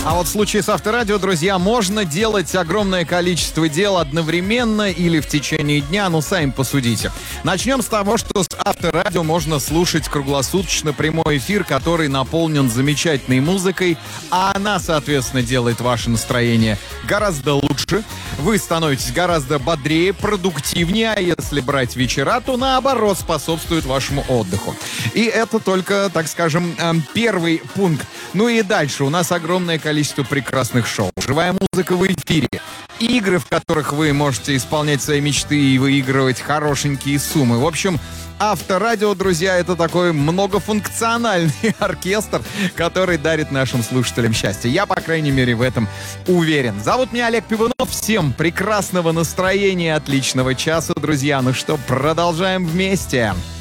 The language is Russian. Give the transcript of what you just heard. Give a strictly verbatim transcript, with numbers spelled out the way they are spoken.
А вот в случае с Авторадио, друзья, можно делать огромное количество дел одновременно или в течение дня, ну, сами посудите. Начнем с того, что с Авторадио можно слушать круглосуточно прямой эфир, который наполнен замечательной музыкой, а она, соответственно, делает ваше настроение гораздо лучше. Вы становитесь гораздо бодрее, продуктивнее, а если брать вечера, то наоборот способствует вашему отдыху. И это только, так скажем, первый пункт. Ну и дальше у нас огромное количество прекрасных шоу. Живая музыка в эфире. Игры, в которых вы можете исполнять свои мечты и выигрывать хорошенькие суммы. В общем, Авторадио, друзья, это такой многофункциональный оркестр, который дарит нашим слушателям счастье. Я, по крайней мере, в этом уверен. Зовут меня Олег Пивунов. Всем прекрасного настроения, отличного часа, друзья. Ну что, продолжаем вместе.